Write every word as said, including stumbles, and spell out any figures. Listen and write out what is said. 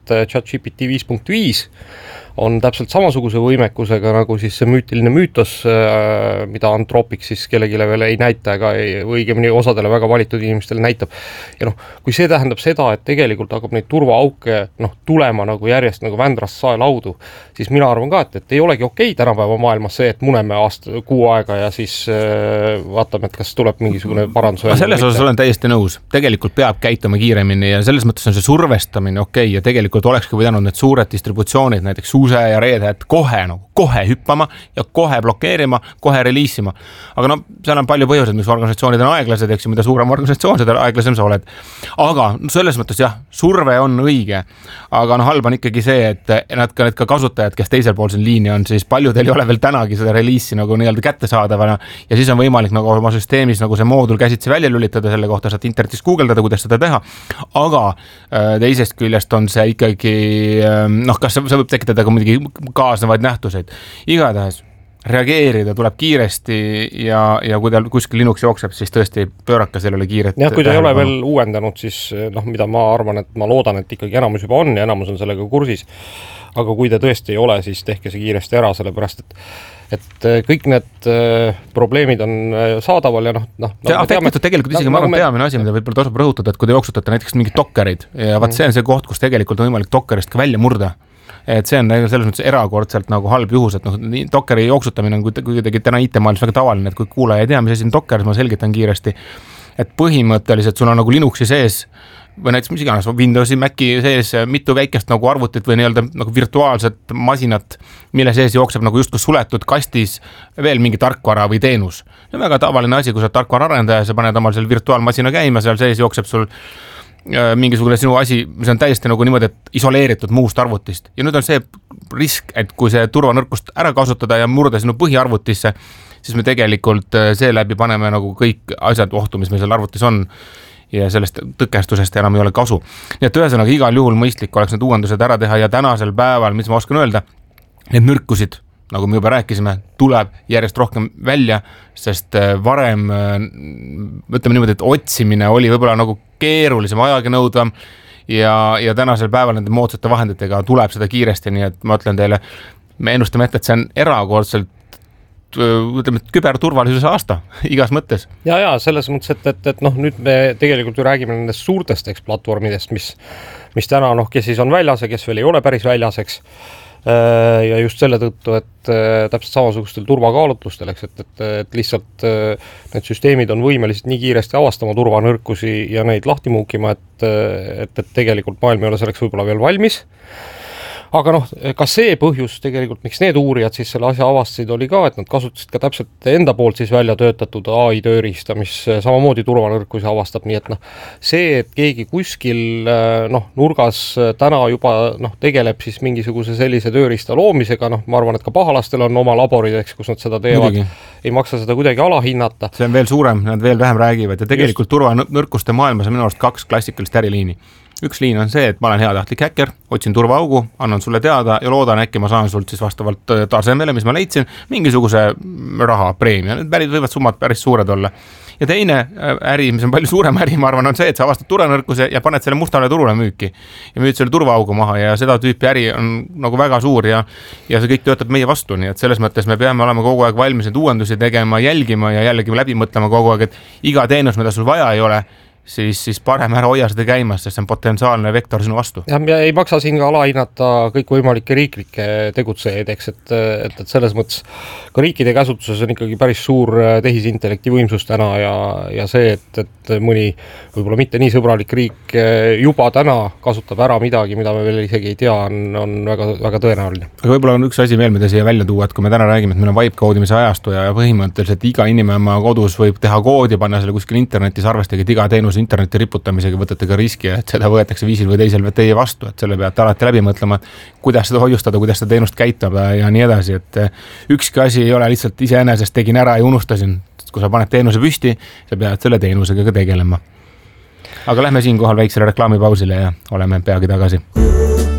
ChatGPT viis punkt viis on täpselt samasuguse võimekusega nagu siis see müütiline müütos, mida Anthropic siis kellelegi veel ei näita ega ei, õigemini osadele väga valitud inimestele näitab. Ja noh, kui see tähendab seda, et tegelikult hakkab neid turvaauke noh, tulema nagu järjest nagu vändrast saelaudu, siis mina arvan ka, et, et ei olegi okei tänapäeva maailmas see, et muneme aasta, kuu aega ja siis äh, vaatame, et kas tuleb mingisugune parandus. Selles osas olen täiesti nõus. Tegelikult peab käituma kiiremini ja selles mõttes on see survestamine okei ja tegelikult olekski pidanud need suured distributsioonid, näiteks Suuse ja Red Hat kohe, nagu, kohe hüppama ja kohe blokeerima, kohe reliisima. Aga no, seal on palju põhjused, mis organisatsioonid on aeglased, eks ju, mida suurem organisatsioon, seda aeglasem sa oled. Aga selles mõttes jah, surve on õige, aga no halb on ikkagi see, et nad ka, need ka kasutajad, kes teisel pool siin liini on, siis paljudel ei ole veel tänagi seda reliisi nagu nii-öelda kätte saadavana ja siis on võimalik nagu oma süsteemis nagu see moodul käsitsi välja lülitada, selle kohta saad internetis guugeldada, kuidas seda teha. Aga teisest küljest on see ikkagi, noh, kas see võib tekitada ka muidugi kaasnevaid nähtuseid. Igatahes reageerida tuleb kiiresti ja, ja kui tal kuskil Linux jookseb, siis tõesti pööraka sellele kiiret. Ja kui ta ei ole veel uuendanud, siis noh, mida ma arvan, et ma loodan, et ikkagi enamus juba on ja enamus on sellega kursis. Aga kui ta tõesti ei ole, siis tehke see kiiresti ära, sellepärast et et kõik need probleemid on saadaval ja noh... noh see afektitud tegelikult isegi ma arvan peamine asi, mida võib-olla tasub rõhutada, et kui te jooksutate näiteks mingid dokkerid ja vaat see on see koht, kus tegelikult on võimalik dokkerist ka välja murda. Et see on selles mõttes erakordselt nagu halb juhus, et noh, dokkeri jooksutamine on kuidagi täna I T-maailmas väga tavaline, et kui kuulaja ei tea, mis asi on dokker, ma selgitan kiiresti, et põhimõtteliselt sul on nagu Linuxi sees või näiteks mis iganes Windowsi, Maci sees mitu väikest nagu arvutit või nii-öelda nagu virtuaalset masinat, mille sees jookseb nagu justkui suletud kastis veel mingi tarkvara või teenus. See on väga tavaline asi, kui sa tarkvara arendaja, sa paned omal seal virtuaalmasina käima, seal sees jookseb sul mingisugune sinu asi, mis on täiesti nagu niimoodi, et isoleeritud muust arvutist. Ja nüüd on see risk, et kui see turvanõrkust ära kasutada ja murda sinu põhiarvutisse, siis me tegelikult seeläbi paneme nagu kõik asjad ohtu, mis meil seal arvutis on ja sellest tõkestusest enam ei ole kasu. Nii et ühesõnaga igal juhul mõistlik oleks need uuendused ära teha ja tänasel päeval, mis ma oskan öelda, need mürkusid, nagu me juba rääkisime, tuleb järjest rohkem välja, sest varem, ütleme niimoodi, et otsimine oli võib-olla nagu keerulisem, ajaga nõudvam ja, ja tänasel päeval nende moodsate vahenditega tuleb seda kiiresti, nii et ma ütlen teile, me ennustame ette, et see on erakordselt ütleme, küberturvalisuse aasta igas mõttes. Ja, ja, selles mõttes, et, et, et noh, nüüd me tegelikult ju räägime nendest suurtest platvormidest, mis, mis täna, noh, kes siis on väljas ja kes veel ei ole päris väljas, eks. Ja just selle tõttu, et täpselt samasugustel turvakaalutlustel, eks, et, et, et lihtsalt need süsteemid on võimelised nii kiiresti avastama turvanõrkusi ja neid lahti muukima, et, et, et tegelikult maailm ei ole selleks võib-olla veel valmis. Aga noh, ka see põhjus tegelikult, miks need uurijad siis selle asja avastasid, oli ka, et nad kasutasid ka täpselt enda poolt siis välja töötatud A I tööriista, mis samamoodi turvanõrkusi avastab, nii et noh, see, et keegi kuskil noh, nurgas täna juba noh, tegeleb siis mingisuguse sellise tööriista loomisega, noh, ma arvan, et ka pahalastel on oma laborideks, kus nad seda teevad, Muidugi. Ei maksa seda kuidagi alahinnata. See on veel suurem, nad veel vähem räägivad ja tegelikult Just. turvanõrkuste maailmas on minu arust kaks klassikalist äriliini. Üks liin on see, et ma olen heatahtlik häkker, otsin turvaaugu, annan sulle teada ja loodan äkki ma saan sult siis vastavalt tasemele, mis ma leidsin, mingisuguse raha preemia. Need päris võivad summad päris suured olla. Ja teine äri, mis on palju suurem äri, ma arvan, on see, et sa avastad turvanõrkuse ja paned selle mustale turule müüki ja müüd selle turvaaugu maha ja seda tüüpi äri on nagu väga suur ja, ja see kõik töötab meie vastu, nii et selles mõttes me peame olema kogu aeg valmis need uuendusi tegema, jälgima ja jällegi läbi mõtlema kogu aeg, et iga teenus, mida sul vaja ei ole, siis, siis parem ära hoia seda käimas, sest see on potentsiaalne vektor sinu vastu. Ja, ja ei maksa siin ka alahinnata kõik võimalikke riiklikke tegutsejaid, eks, et, et, et selles mõttes ka riikide käsutuses on ikkagi päris suur tehisintellekti võimsus täna ja, ja see, et, et mõni võib-olla mitte nii sõbralik riik juba täna kasutab ära midagi, mida me veel isegi ei tea, on, on väga, väga tõenäoline. Aga võib-olla on üks asi veel, mida siia välja tuua, et kui me täna räägime, et meil on vibe-koodimise ajastu ja põhimõtteliselt iga inimene oma kodus võib teha koodi, panna selle kuskil internetis, arvestage, et iga teenus interneti riputamisega võtate ka riski, et seda võetakse viisil või teisel teie vastu, et selle peate alati läbi mõtlema, kuidas seda hoiustada, kuidas seda teenust käitab ja nii edasi, et ükski asi ei ole lihtsalt iseenesest tegin ära ja unustasin, kui sa paned teenuse püsti, sa pead selle teenusega ka tegelema. Aga lähme siinkohal väiksele reklaamipausile ja oleme peagi tagasi.